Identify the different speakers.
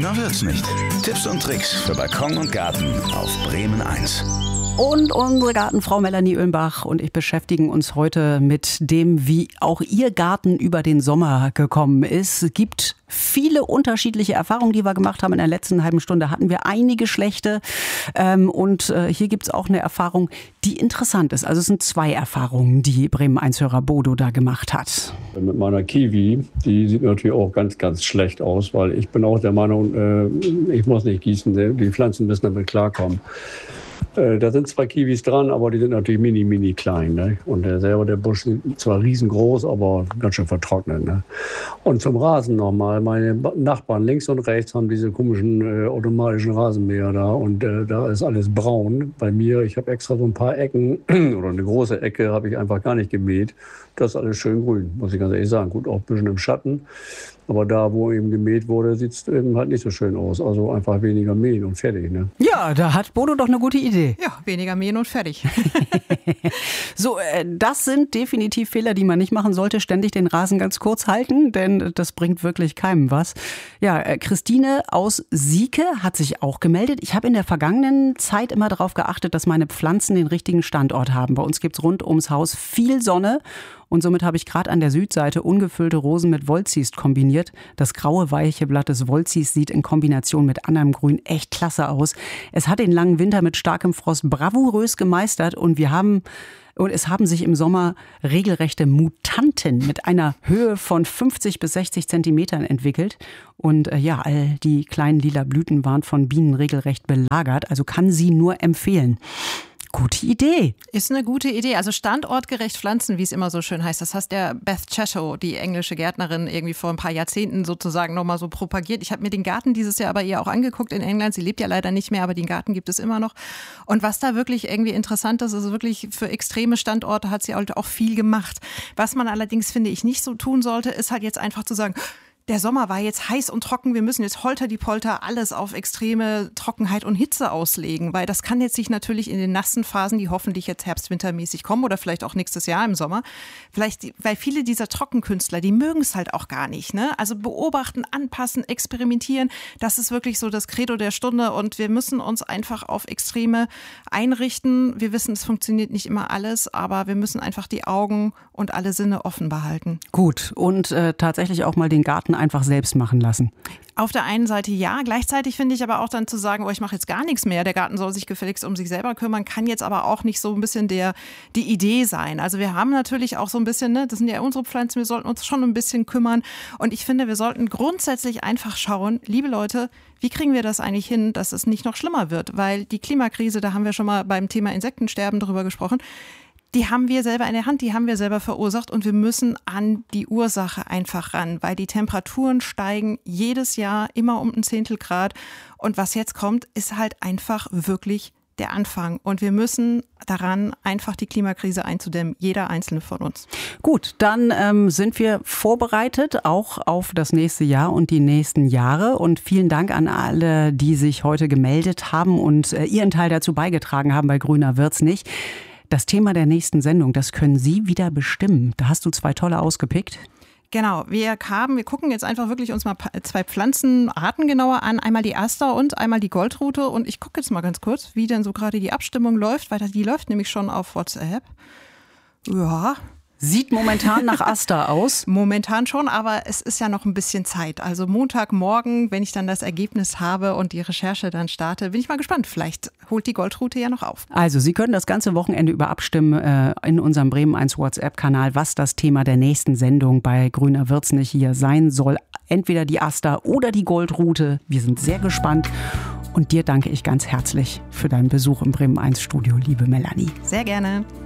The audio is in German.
Speaker 1: Grüner wird's nicht. Tipps und Tricks für Balkon und Garten auf Bremen 1.
Speaker 2: Und unsere Gartenfrau Melanie Oehnbach und ich beschäftigen uns heute mit dem, wie auch ihr Garten über den Sommer gekommen ist. Es gibt viele unterschiedliche Erfahrungen, die wir gemacht haben. In der letzten halben Stunde hatten wir einige schlechte. Und hier gibt es auch eine Erfahrung, die interessant ist. Also es sind 2 Erfahrungen, die Bremen 1-Hörer Bodo da gemacht hat.
Speaker 3: Mit meiner Kiwi, die sieht natürlich auch ganz, ganz schlecht aus, weil ich bin auch der Meinung, ich muss nicht gießen, die Pflanzen müssen damit klarkommen. Da sind 2 Kiwis dran, aber die sind natürlich mini klein. Ne? Und der Busch ist zwar riesengroß, aber ganz schön vertrocknet. Ne? Und zum Rasen nochmal. Meine Nachbarn links und rechts haben diese komischen automatischen Rasenmäher da. Und da ist alles braun. Bei mir, ich habe extra so ein paar Ecken oder eine große Ecke habe ich einfach gar nicht gemäht. Das ist alles schön grün, muss ich ganz ehrlich sagen. Gut, auch ein bisschen im Schatten. Aber da, wo eben gemäht wurde, sieht es eben halt nicht so schön aus. Also einfach weniger mähen und fertig. Ne?
Speaker 2: Ja, da hat Bodo doch eine gute Idee.
Speaker 4: Ja, weniger mähen und fertig.
Speaker 2: So, das sind definitiv Fehler, die man nicht machen sollte. Ständig den Rasen ganz kurz halten, denn das bringt wirklich keinem was. Ja, Christine aus Sieke hat sich auch gemeldet. Ich habe in der vergangenen Zeit immer darauf geachtet, dass meine Pflanzen den richtigen Standort haben. Bei uns gibt es rund ums Haus viel Sonne. Und somit habe ich gerade an der Südseite ungefüllte Rosen mit Wollzies kombiniert. Das graue, weiche Blatt des Wollzies sieht in Kombination mit anderem Grün echt klasse aus. Es hat den langen Winter mit starkem Frost bravourös gemeistert und es haben sich im Sommer regelrechte Mutanten mit einer Höhe von 50 bis 60 Zentimetern entwickelt. Und all die kleinen lila Blüten waren von Bienen regelrecht belagert. Also kann sie nur empfehlen. Gute Idee.
Speaker 4: Ist eine gute Idee. Also standortgerecht pflanzen, wie es immer so schön heißt. Das heißt der Beth Cheshow, die englische Gärtnerin, irgendwie vor ein paar Jahrzehnten sozusagen nochmal so propagiert. Ich habe mir den Garten dieses Jahr aber ihr auch angeguckt in England. Sie lebt ja leider nicht mehr, aber den Garten gibt es immer noch. Und was da wirklich irgendwie interessant ist, ist wirklich für extreme Standorte hat sie halt auch viel gemacht. Was man allerdings, finde ich, nicht so tun sollte, ist halt jetzt einfach zu sagen, der Sommer war jetzt heiß und trocken, wir müssen jetzt holter die Polter alles auf extreme Trockenheit und Hitze auslegen, weil das kann jetzt sich natürlich in den nassen Phasen, die hoffentlich jetzt herbst-wintermäßig kommen oder vielleicht auch nächstes Jahr im Sommer, weil viele dieser Trockenkünstler, die mögen es halt auch gar nicht. Ne? Also beobachten, anpassen, experimentieren, das ist wirklich so das Credo der Stunde und wir müssen uns einfach auf Extreme einrichten. Wir wissen, es funktioniert nicht immer alles, aber wir müssen einfach die Augen und alle Sinne offen behalten.
Speaker 2: Gut, und tatsächlich auch mal den Garten einfach selbst machen lassen.
Speaker 4: Auf der einen Seite ja, gleichzeitig finde ich aber auch dann zu sagen, ich mache jetzt gar nichts mehr, der Garten soll sich gefälligst um sich selber kümmern, kann jetzt aber auch nicht so ein bisschen die Idee sein. Also wir haben natürlich auch so ein bisschen, das sind ja unsere Pflanzen, wir sollten uns schon ein bisschen kümmern und ich finde, wir sollten grundsätzlich einfach schauen, liebe Leute, wie kriegen wir das eigentlich hin, dass es nicht noch schlimmer wird? Weil die Klimakrise, da haben wir schon mal beim Thema Insektensterben drüber gesprochen, die haben wir selber in der Hand, die haben wir selber verursacht und wir müssen an die Ursache einfach ran, weil die Temperaturen steigen jedes Jahr immer um 0,1 Grad und was jetzt kommt, ist halt einfach wirklich der Anfang und wir müssen daran, einfach die Klimakrise einzudämmen, jeder einzelne von uns.
Speaker 2: Gut, dann sind wir vorbereitet, auch auf das nächste Jahr und die nächsten Jahre und vielen Dank an alle, die sich heute gemeldet haben und ihren Teil dazu beigetragen haben, bei Grüner wird's nicht. Das Thema der nächsten Sendung, das können Sie wieder bestimmen. Da hast du 2 tolle ausgepickt.
Speaker 4: Genau, wir gucken jetzt einfach wirklich uns mal 2 Pflanzenarten genauer an. Einmal die Aster und einmal die Goldrute. Und ich gucke jetzt mal ganz kurz, wie denn so gerade die Abstimmung läuft, weil die läuft nämlich schon auf WhatsApp. Ja.
Speaker 2: Sieht momentan nach Aster aus.
Speaker 4: Momentan schon, aber es ist ja noch ein bisschen Zeit. Also Montagmorgen, wenn ich dann das Ergebnis habe und die Recherche dann starte, bin ich mal gespannt. Vielleicht holt die Goldrute ja noch auf.
Speaker 2: Also Sie können das ganze Wochenende über abstimmen in unserem Bremen 1 WhatsApp-Kanal, was das Thema der nächsten Sendung bei Grüner wird's nicht hier sein soll. Entweder die Aster oder die Goldrute. Wir sind sehr gespannt. Und dir danke ich ganz herzlich für deinen Besuch im Bremen 1 Studio, liebe Melanie.
Speaker 4: Sehr gerne.